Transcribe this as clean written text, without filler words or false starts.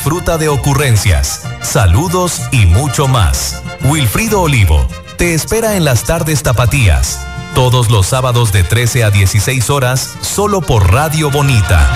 disfruta de ocurrencias, saludos y mucho más. Wilfrido Olivo te espera en las tardes tapatías, todos los sábados de 13 a 16 horas, solo por Radio Bonita.